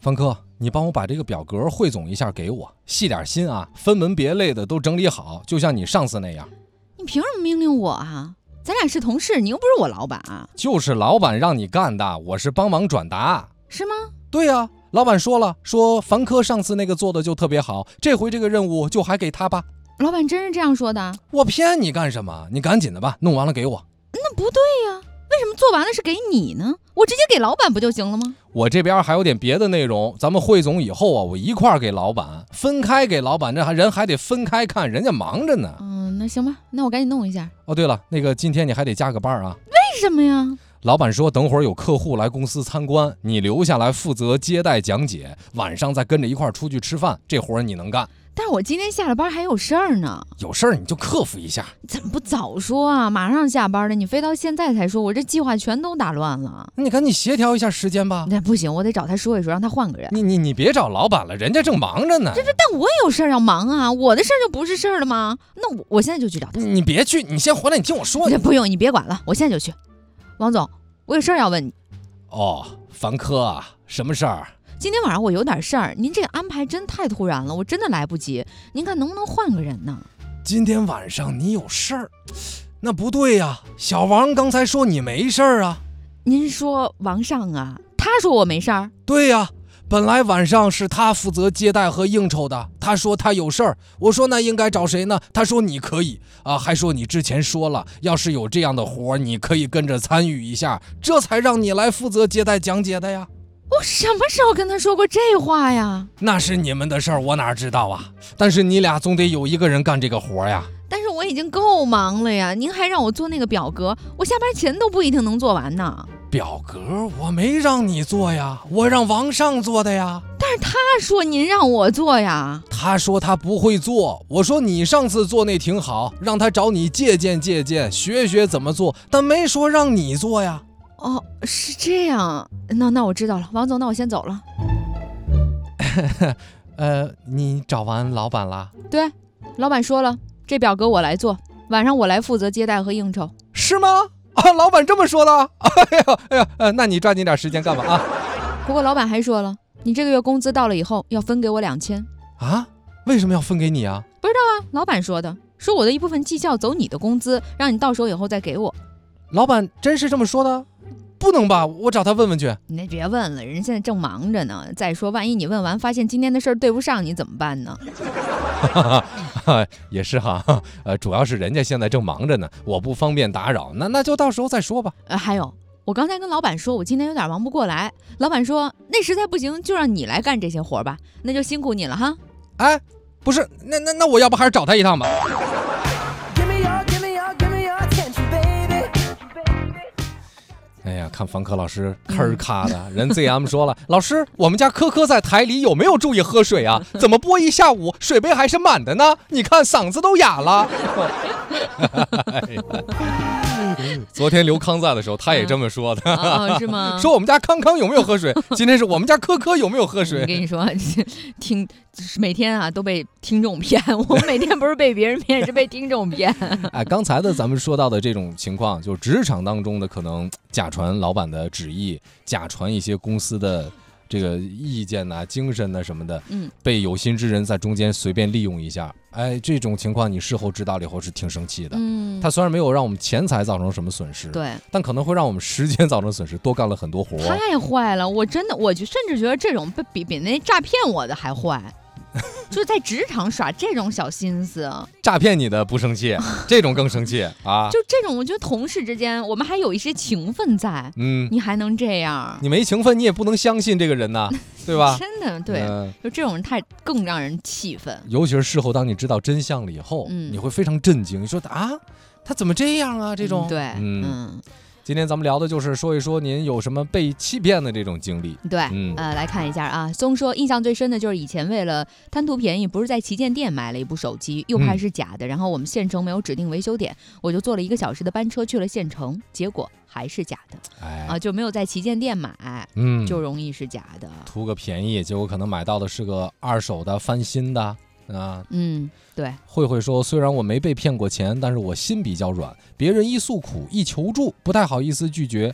方科，你帮我把这个表格汇总一下给我，细点心啊，分门别类的都整理好，就像你上次那样。 你凭什么命令我啊？咱俩是同事，你又不是我老板啊。 就是老板让你干的，我是帮忙转达。 是吗？ 对呀，老板说了，说凡科上次那个做的就特别好，这回这个任务就还给他吧。 老板真是这样说的？ 我骗你干什么？你赶紧的吧，弄完了给我。 那不对呀，为什么做完了是给你呢？我直接给老板不就行了吗？ 我这边还有点别的内容，咱们汇总以后啊，我一块儿给老板，分开给老板，这人还得分开看，人家忙着呢。 那行吧，那我赶紧弄一下。 哦，对了，那个今天你还得加个班啊。 为什么呀？ 老板说等会儿有客户来公司参观，你留下来负责接待讲解，晚上再跟着一块儿出去吃饭，这活儿你能干。 但是我今天下了班还有事儿呢。 有事儿你就克服一下。 怎么不早说啊？马上下班了，你非到现在才说，我这计划全都打乱了。 你赶紧协调一下时间吧。 那不行，我得找他说一说，让他换个人。 你别找老板了，人家正忙着呢。 但我也有事儿要忙啊，我的事儿就不是事儿了吗？那我现在就去找他。 你别去，你先回来，你听我说。 不用，你别管了，我现在就去。王总，我有事儿要问你。 哦，凡科啊，什么事儿？ 今天晚上我有点事儿，您这个安排真太突然了，我真的来不及。您看能不能换个人呢？ 今天晚上你有事儿？那不对呀，小王刚才说你没事儿啊。 您说王上啊？他说我没事儿？ 对呀，本来晚上是他负责接待和应酬的，他说他有事儿，我说那应该找谁呢？他说你可以啊，还说你之前说了，要是有这样的活你可以跟着参与一下，这才让你来负责接待讲解的呀。 我什么时候跟他说过这话呀？ 那是你们的事儿，我哪知道啊？但是你俩总得有一个人干这个活呀。 但是我已经够忙了呀，您还让我做那个表格，我下班前都不一定能做完呢。 表格我没让你做呀，我让王上做的呀。 但是他说您让我做呀。 他说他不会做，我说你上次做那挺好，让他找你借鉴借鉴，学学怎么做，但没说让你做呀。 哦，是这样，那我知道了，王总，那我先走了。 你找完老板了？ 对，老板说了，这表格我来做，晚上我来负责接待和应酬。 是吗？啊，老板这么说的？哎呀，那你抓紧点时间干吧啊！ 不过老板还说了，你这个月工资到了以后要分给我2000。 啊？为什么要分给你啊？ 不知道啊，老板说的，说我的一部分绩效走你的工资，让你到手以后再给我。 老板真是这么说的？不能吧，我找他问问去。 你别问了，人现在正忙着呢。再说万一你问完发现今天的事儿对不上你怎么办呢？ 也是哈，主要是人家现在正忙着呢，我不方便打扰，那就到时候再说吧。 还有，我刚才跟老板说我今天有点忙不过来，老板说那实在不行就让你来干这些活吧，那就辛苦你了哈。 哎，不是，那我要不还是找他一趟吧。哎呀，看房科老师吭咔的，人 ZM 说了，老师，我们家科科在台里有没有注意喝水啊？怎么播一下午，水杯还是满的呢？你看嗓子都哑了。昨天刘康在的时候，他也这么说的。 是吗？ 说我们家康康有没有喝水？今天是我们家科科有没有喝水？ 我跟你说，每天啊都被听众骗，我每天不是被别人骗，是被听众骗。 哎，刚才的咱们说到的这种情况，就职场当中的可能假传老板的旨意，假传一些公司的这个意见呐、精神呐什么的，被有心之人在中间随便利用一下，哎，这种情况你事后知道了以后是挺生气的。他虽然没有让我们钱财造成什么损失， 对， 但可能会让我们时间造成损失，多干了很多活。 太坏了，我甚至觉得这种比那诈骗我的还坏。就在职场耍这种小心思， 诈骗你的不生气，这种更生气啊！ 就这种，我觉得同事之间我们还有一些情分在，你还能这样？ 你没情分，你也不能相信这个人呐，对吧？ 真的对，就这种人更让人气愤。 尤其是事后，当你知道真相了以后，你会非常震惊。你说啊，他怎么这样啊？这种对， 今天咱们聊的就是说一说您有什么被欺骗的这种经历。 对，来看一下啊。松说印象最深的就是以前为了贪图便宜，不是在旗舰店买了一部手机，又怕是假的，然后我们县城没有指定维修点，我就坐了1个小时的班车去了县城，结果还是假的。就没有在旗舰店买，就容易是假的， 图个便宜，结果可能买到的是个二手的翻新的。 对。 慧说，虽然我没被骗过钱，但是我心比较软，别人一诉苦一求助，不太好意思拒绝，